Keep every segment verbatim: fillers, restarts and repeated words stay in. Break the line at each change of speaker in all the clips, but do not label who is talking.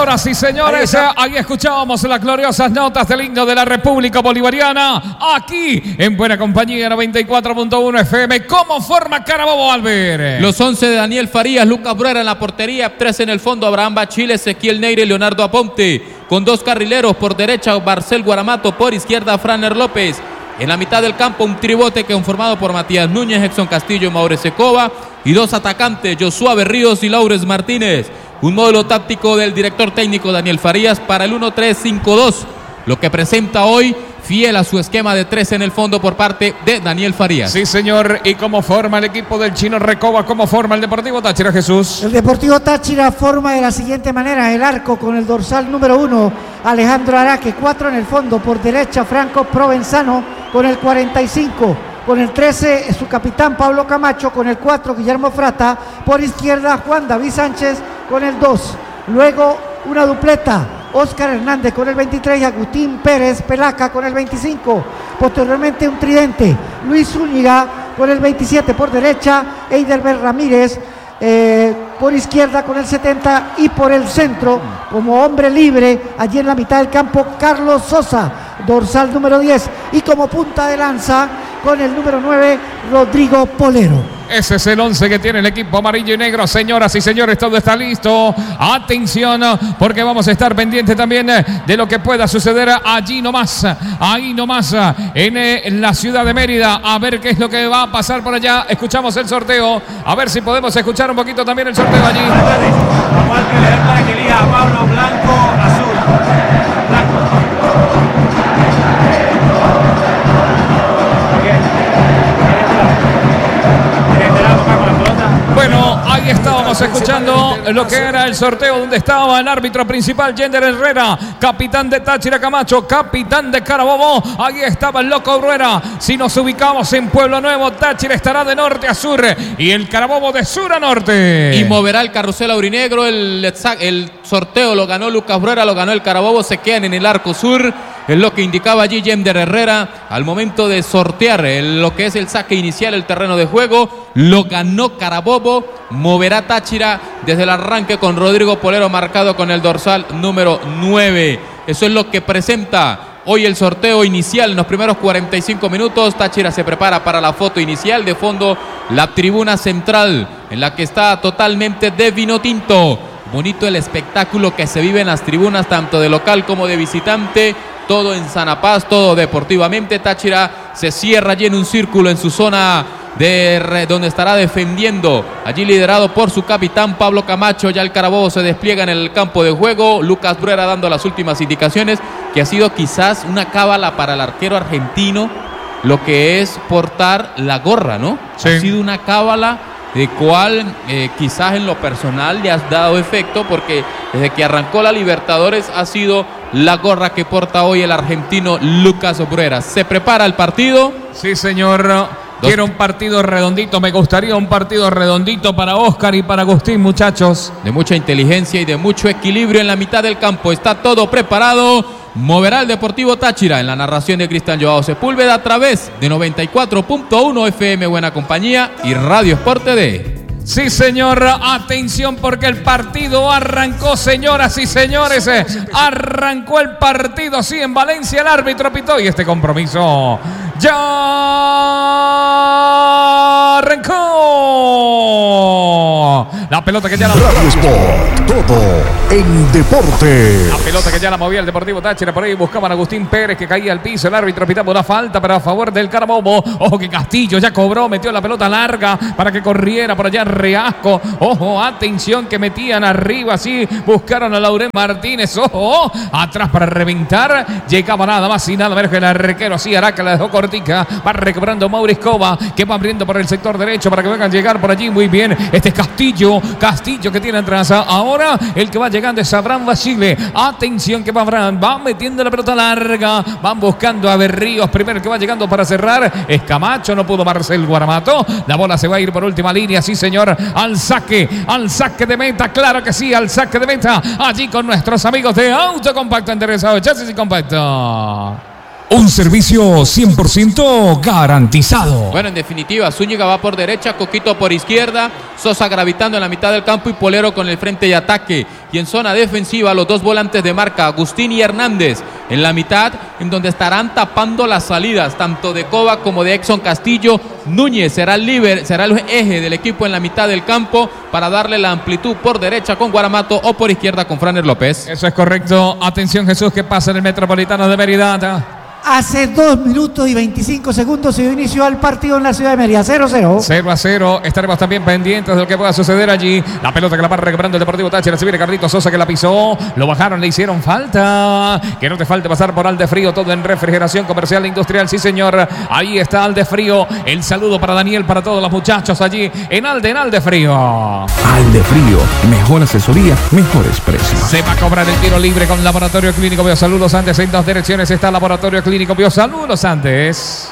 Señoras y señores, ahí, ahí escuchábamos las gloriosas notas del himno de la República Bolivariana, aquí en Buena Compañía noventa y cuatro punto uno F M. ¿Cómo forma Carabobo, Albert?
Los once de Daniel Farías, Lucas Bruera en la portería, tres en el fondo, Abraham Bachile, Ezequiel Neire y Leonardo Aponte, con dos carrileros, por derecha Marcel Guaramato, por izquierda Franer López. En la mitad del campo un tribote conformado por Matías Núñez, Exxon Castillo y Mauricio Cova, y dos atacantes, Josué Berríos y Laures Martínez. Un módulo táctico del director técnico Daniel Farías para el uno tres cinco dos, lo que presenta hoy fiel a su esquema de tres en el fondo por parte de Daniel Farías.
Sí, señor. ¿Y cómo forma el equipo del Chino Recoba? ¿Cómo forma el Deportivo Táchira, Jesús?
El Deportivo Táchira forma de la siguiente manera: el arco con el dorsal número uno, Alejandro Araque, cuatro en el fondo, por derecha Franco Provenzano con el cuarenta y cinco. Con el trece, su capitán Pablo Camacho. Con el cuatro, Guillermo Frata. Por izquierda, Juan David Sánchez con el dos. Luego, una dupleta: Oscar Hernández con el veintitrés y Agustín Pérez Pelaca con el veinticinco. Posteriormente, un tridente: Luis Zúñiga con el veintisiete por derecha, Eidelberg Ramírez eh, por izquierda con el setenta, y por el centro, como hombre libre, allí en la mitad del campo, Carlos Sosa, dorsal número diez, y como punta de lanza con el número nueve, Rodrigo Polero.
Ese es el once que tiene el equipo amarillo y negro. Señoras y señores, todo está listo. Atención, porque vamos a estar pendientes también de lo que pueda suceder allí nomás, ahí nomás, en la ciudad de Mérida. A ver qué es lo que va a pasar por allá. Escuchamos el sorteo. A ver si podemos escuchar un poquito también el sorteo allí.
Vamos a leer para que elija Pablo Blanco, azul. Blanco.
Bueno, ahí estábamos escuchando lo que era el sorteo, donde estaba el árbitro principal, Yender Herrera, capitán de Táchira Camacho, capitán de Carabobo. Ahí estaba el Loco Bruera. Si nos ubicamos en Pueblo Nuevo, Táchira estará de norte a sur y el Carabobo de sur a norte.
Y moverá el carrusel aurinegro. El, el sorteo lo ganó Lucas Bruera, lo ganó el Carabobo. Se quedan en el arco sur. Es lo que indicaba allí Yender Herrera al momento de sortear el, lo que es el saque inicial, el terreno de juego. Lo ganó Carabobo. Moverá Táchira desde el arranque con Rodrigo Polero marcado con el dorsal número nueve. Eso es lo que presenta hoy el sorteo inicial en los primeros cuarenta y cinco minutos. Táchira se prepara para la foto inicial. De fondo, la tribuna central, en la que está totalmente de vino tinto. Bonito el espectáculo que se vive en las tribunas, tanto de local como de visitante. Todo en sana paz, todo deportivamente. Táchira se cierra allí en un círculo en su zona de donde estará defendiendo, allí liderado por su capitán Pablo Camacho. Ya el Carabobo se despliega en el campo de juego. Lucas Bruera dando las últimas indicaciones, que ha sido quizás una cábala para el arquero argentino lo que es portar la gorra, ¿no? Sí. Ha sido una cábala de cual eh, quizás en lo personal le has dado efecto, porque desde que arrancó la Libertadores ha sido la gorra que porta hoy el argentino Lucas Bruera. Se prepara el partido.
Sí, señor. Quiero un partido redondito, me gustaría un partido redondito para Oscar y para Agustín, muchachos.
De mucha inteligencia y de mucho equilibrio en la mitad del campo. Está todo preparado. Moverá el Deportivo Táchira en la narración de Cristian Joao Sepúlveda a través de noventa y cuatro punto uno F M Buena Compañía y Radio Sport T V.
Sí, señor, atención, porque el partido arrancó, señoras y señores, arrancó el partido, sí, en Valencia. El árbitro pitó y este compromiso ya arrancó. La pelota que ya la
Radio Sport, todo en deporte.
La pelota que ya la movía el Deportivo Táchira, por ahí buscaban a Agustín Pérez, que caía al piso. El árbitro pitaba una falta, pero a favor del Carabobo. Ojo que Castillo ya cobró, metió la pelota larga para que corriera por allá Reasco. Ojo, atención, que metían arriba, sí, buscaron a Laurén Martínez. Ojo, atrás para reventar. Llegaba nada más y nada menos que el arquero, sí, Araca la dejó cortica. Va recuperando Mauricio Cova, que va abriendo por el sector derecho para que vengan a llegar por allí. Muy bien, este es Castillo. Castillo que tiene atrás. Ahora el que va llegando es Abraham Basile. Atención que va Abraham, va metiendo la pelota larga. Van buscando a Berríos. Primero el que va llegando para cerrar es Camacho. No pudo Marcel Guaramato. La bola se va a ir por última línea. Sí, señor. Al saque, al saque de meta. Claro que sí, al saque de meta. Allí con nuestros amigos de Auto Compacto, interesado, chasis y compacto. Un servicio cien por ciento garantizado.
Bueno, en definitiva, Zúñiga va por derecha, Coquito por izquierda, Sosa gravitando en la mitad del campo y Polero con el frente de ataque. Y en zona defensiva, los dos volantes de marca, Agustín y Hernández, en la mitad, en donde estarán tapando las salidas, tanto de Cova como de Exxon Castillo. Núñez será el líder, será el eje del equipo en la mitad del campo para darle la amplitud por derecha con Guaramato o por izquierda con Franer López.
Eso es correcto. Atención, Jesús, ¿qué pasa en el Metropolitano de Mérida?
Hace dos minutos y veinticinco segundos se inició el partido en la ciudad de Mérida. cero a cero.
cero a cero. Estaremos también pendientes de lo que pueda suceder allí. La pelota que la va recuperando el Deportivo Táchira. Se viene Carlitos Sosa que la pisó. Lo bajaron, le hicieron falta. Que no te falte pasar por Aldefrío. Todo en refrigeración comercial e industrial. Sí, señor. Ahí está Aldefrío. El saludo para Daniel, para todos los muchachos allí en Alde, en Aldefrío.
Aldefrío. Mejor asesoría, mejores precios.
Se va a cobrar el tiro libre con Laboratorio Clínico Biosalud Los Andes. En dos direcciones está Laboratorio Clínico Clínico Biosalud Los Andes.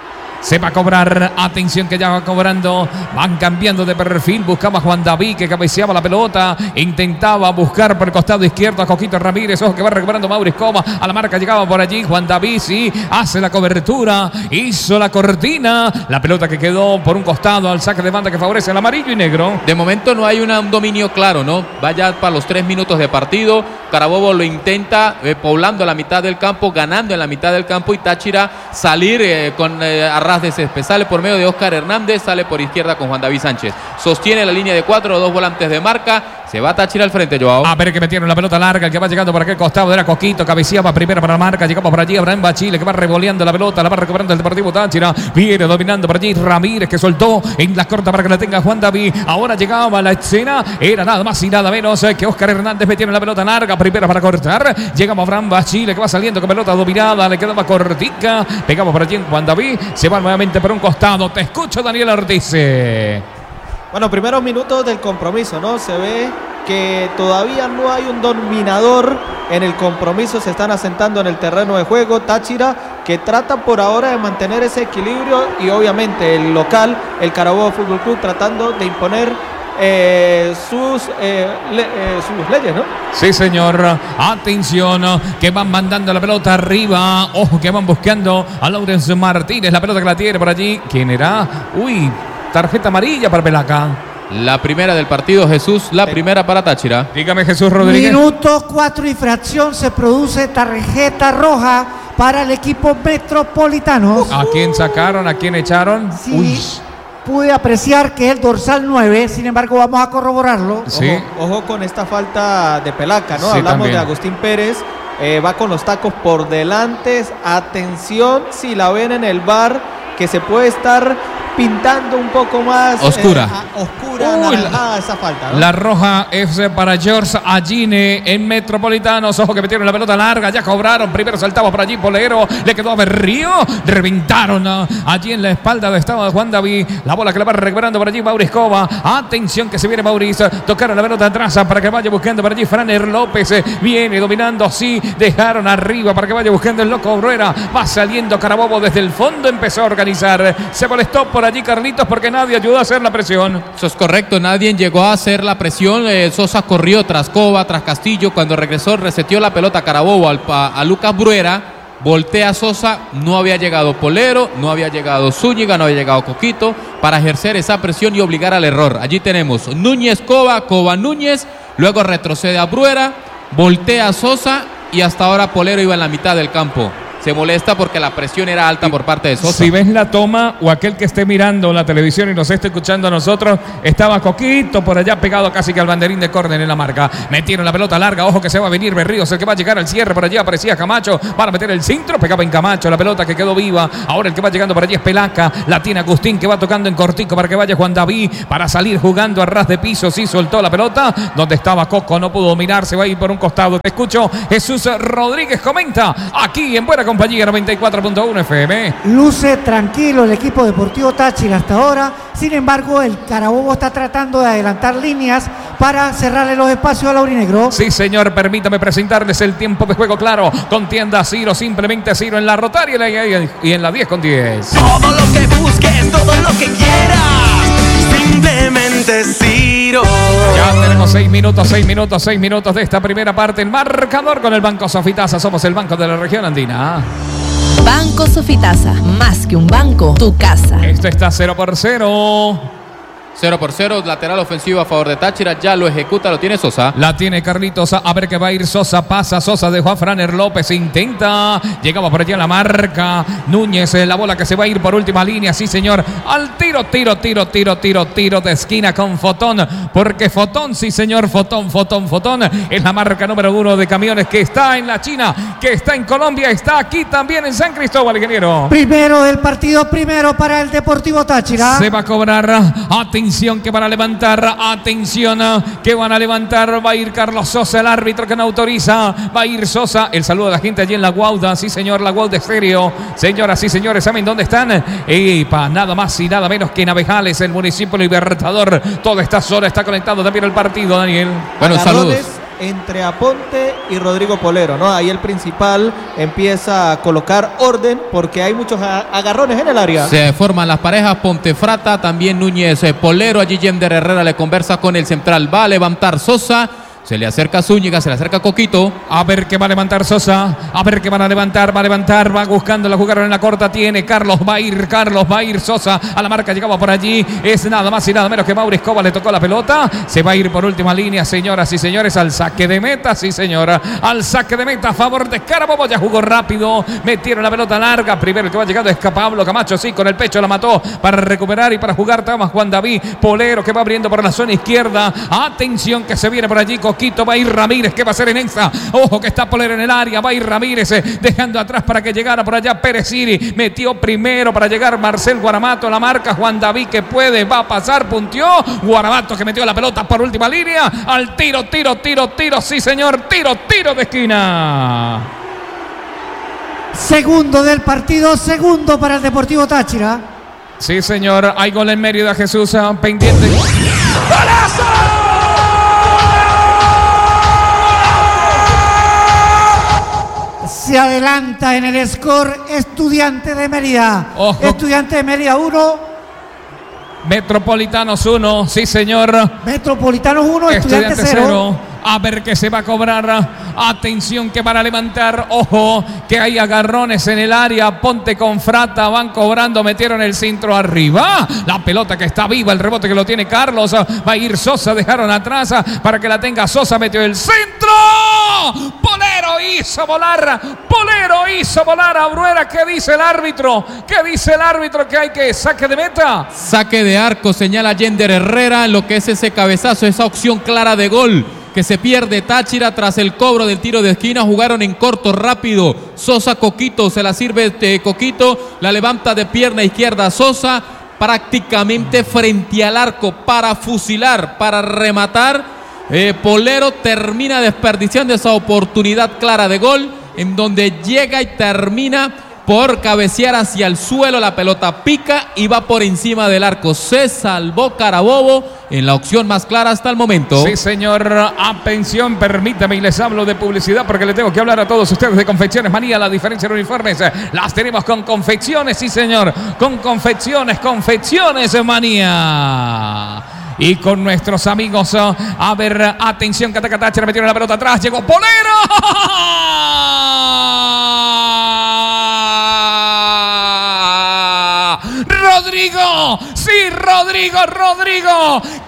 Se va a cobrar, atención que ya va cobrando, van cambiando de perfil, buscaba a Juan David que cabeceaba la pelota, intentaba buscar por el costado izquierdo a Coquito Ramírez, ojo que va recuperando Mauricio Coma, a la marca llegaba por allí, Juan David sí, hace la cobertura, hizo la cortina, la pelota que quedó por un costado al saque de banda que favorece al amarillo y negro.
De momento no hay una, un dominio claro, ¿no? Vaya para los tres minutos de partido, Carabobo lo intenta eh, poblando la mitad del campo, ganando en la mitad del campo y Táchira salir eh, con eh, arras de césped, sale por medio de Oscar Hernández, sale por izquierda con Juan David Sánchez, sostiene la línea de cuatro, dos volantes de marca, se va Táchira al frente, Joao.
A ver que metieron la pelota larga, el que va llegando por aquel costado era Coquito, cabeceaba primero para la marca, llegaba por allí Abraham Bachile que va revoleando la pelota, la va recuperando el Deportivo Táchira, viene dominando por allí Ramírez que soltó en la corta para que la tenga Juan David, ahora llegaba la escena, era nada más y nada menos que Oscar Hernández metieron la pelota larga, primero para cortar, llegamos a Abraham Bachile que va saliendo con pelota dominada, le quedaba cortica, pegamos por allí en Juan David, se va nuevamente por un costado, te escucho Daniel Ortiz.
Bueno, primeros minutos del compromiso, ¿no? Se ve que todavía no hay un dominador en el compromiso, se están asentando en el terreno de juego. Táchira que trata por ahora de mantener ese equilibrio y obviamente el local, el Carabobo Fútbol Club, tratando de imponer eh, sus, eh, le, eh, sus leyes, ¿no?
Sí, señor. Atención, que van mandando la pelota arriba. Ojo, que van buscando a Laurence Martínez. La pelota que la tiene por allí. ¿Quién era? Uy, tarjeta amarilla para Pelaca.
La primera del partido, Jesús, la primera para Táchira.
Dígame, Jesús Rodríguez.
Minuto cuatro y fracción, se produce tarjeta roja para el equipo metropolitano.
¿A quién sacaron? ¿A quién echaron?
Sí,
Uy.
pude apreciar que es el dorsal nueve, sin embargo vamos a corroborarlo.
Sí.
Ojo, ojo con esta falta de Pelaca, ¿no?
Sí,
Hablamos
también
de Agustín Pérez, eh, va con los tacos por delante. Atención si la ven en el V A R, que se puede estar pintando un poco más
oscura,
eh, a, oscura,
Uy,
naranjada esa falta, ¿no?
La roja es para George Agine en Metropolitanos. Ojo que metieron la pelota larga, ya cobraron. Primero saltaba por allí Polero, le quedó a Berrío, reventaron uh, allí en la espalda de estaba Juan David. La bola que la va recuperando por allí Mauricio Cova. Atención que se viene Mauricio, tocaron la pelota atrás para que vaya buscando por allí Franer López, viene dominando, sí, dejaron arriba para que vaya buscando el loco Bruera. Va saliendo Carabobo desde el fondo, empezó a organizar, se molestó por allí Carlitos porque nadie ayudó a hacer la presión.
Eso es correcto, nadie llegó a hacer la presión. eh, Sosa corrió tras Cova, tras Castillo, cuando regresó reseteó la pelota Carabobo al, a, a Lucas Bruera, voltea Sosa, no había llegado Polero, no había llegado Zúñiga, no había llegado Coquito para ejercer esa presión y obligar al error. Allí tenemos Núñez Cova, Cova Núñez, luego retrocede a Bruera, voltea a Sosa y hasta ahora Polero iba en la mitad del campo. Se molesta porque la presión era alta por parte de Sosa.
Si ves la toma o aquel que esté mirando la televisión y nos esté escuchando a nosotros, estaba Coquito por allá pegado casi que al banderín de córner en la marca. Metieron la pelota larga, ojo que se va a venir Berríos, el que va a llegar al cierre por allá, aparecía Camacho para meter el centro, pegaba en Camacho la pelota que quedó viva. Ahora el que va llegando por allí es Pelaca, la tiene Agustín que va tocando en cortico para que vaya Juan David para salir jugando a ras de piso, sí soltó la pelota, donde estaba Coco, no pudo dominar, se va a ir por un costado. Te escucho, Jesús Rodríguez comenta aquí en Buena Compañía noventa y cuatro punto uno F M.
Luce tranquilo el equipo deportivo Táchira hasta ahora, sin embargo el Carabobo está tratando de adelantar líneas para cerrarle los espacios al aurinegro.
Sí, señor, permítame presentarles el tiempo de juego claro. Con tienda Ciro, simplemente Ciro en la rotaria y en la diez con diez.
Todo lo que busques, todo lo que quieras, simplemente Ciro.
Ya tenemos seis minutos, seis minutos, seis minutos de esta primera parte. El marcador con el Banco Sofitasa. Somos el banco de la región andina.
Banco Sofitasa, más que un banco, tu casa.
Esto está cero por cero.
cero por cero, lateral ofensivo a favor de Táchira, ya lo ejecuta, lo tiene Sosa.
La tiene Carlitos, a ver que va a ir Sosa, pasa Sosa, dejó a Franer López, intenta, llegaba por allí a la marca, Núñez, la bola que se va a ir por última línea, sí señor, al tiro, tiro, tiro, tiro, tiro, tiro de esquina con Fotón, porque Fotón, sí señor, Fotón, Fotón, Fotón, es la marca número uno de camiones que está en la China, que está en Colombia, está aquí también en San Cristóbal, ingeniero.
Primero del partido, primero para el Deportivo Táchira.
Se va a cobrar, atención. Atención que van a levantar, atención que van a levantar, va a ir Carlos Sosa, el árbitro que no autoriza, va a ir Sosa, el saludo de la gente allí en La Guauda, sí señor, La Guauda Estéreo, señoras y señores, ¿saben dónde están? Epa, nada más y nada menos que en Abejales, el municipio Libertador, toda esta zona está conectado también al partido, Daniel.
Bueno, saludos.
Entre Aponte y Rodrigo Polero, ¿no? Ahí el principal empieza a colocar orden porque hay muchos agarrones en el área.
Se forman las parejas Pontefrata, también Núñez Polero. Allí Yender Herrera le conversa con el central. Va a levantar Sosa. Se le acerca Zúñiga, se le acerca Coquito.
A ver qué va a levantar Sosa. A ver qué van a levantar. Va a levantar. Va buscando la jugaron en la corta. Tiene Carlos. Va a ir. Carlos. Va a ir Sosa. A la marca llegaba por allí. Es nada más y nada menos que Mauri Escobar. Le tocó la pelota. Se va a ir por última línea, señoras y señores. Al saque de meta. Sí, señora. Al saque de meta a favor de Carabobo. Ya jugó rápido. Metieron la pelota larga. Primero el que va llegando es Pablo Camacho. Sí, con el pecho la mató para recuperar y para jugar. Toma Juan David Polero que va abriendo por la zona izquierda. Atención que se viene por allí. Coquito, va a ir Ramírez, ¿qué va a hacer en esa? Ojo que está Polero en el área, va a ir Ramírez eh, dejando atrás para que llegara por allá Pérez Siri, metió primero para llegar Marcel Guaramato, la marca Juan David que puede, va a pasar, punteó, Guaramato que metió la pelota por última línea, al tiro, tiro, tiro, tiro, sí señor, tiro, tiro de esquina.
Segundo del partido, segundo para el Deportivo Táchira.
Sí señor, hay gol en Mérida, Jesús, pendiente. ¡Golazo!
Se adelanta en el score Estudiante de Mérida.
Ojo.
Estudiante de Mérida uno.
Metropolitanos uno, sí señor.
Metropolitanos uno, Estudiante cero.
A ver qué se va a cobrar. Atención que van a levantar. Ojo que hay agarrones en el área. Ponte con Frata. Van cobrando. Metieron el centro arriba. La pelota que está viva. El rebote que lo tiene Carlos. Va a ir Sosa. Dejaron atrás para que la tenga Sosa. Metió el centro. Polero hizo volar. Polero hizo volar a Bruera. ¿Qué dice el árbitro? ¿Qué dice el árbitro? Que hay que saque de meta.
Saque de arco, señala Yender Herrera. Lo que es ese cabezazo, esa opción clara de gol que se pierde Táchira tras el cobro del tiro de esquina. Jugaron en corto, rápido. Sosa, Coquito, se la sirve este Coquito, la levanta de pierna izquierda Sosa, prácticamente frente al arco para fusilar, para rematar. Eh, Polero termina desperdiciando esa oportunidad clara de gol, en donde llega y termina por cabecear hacia el suelo. La pelota pica y va por encima del arco. Se salvó Carabobo en la opción más clara hasta el momento.
Sí, señor. Atención, permítame y les hablo de publicidad porque le tengo que hablar a todos ustedes de Confecciones Manía. La diferencia de uniformes las tenemos con Confecciones, sí, señor. Con Confecciones, Confecciones Manía. Y con nuestros amigos, a ver, atención, Catacatacha, metieron la pelota atrás, llegó Polero. Rodrigo, sí, Rodrigo, Rodrigo,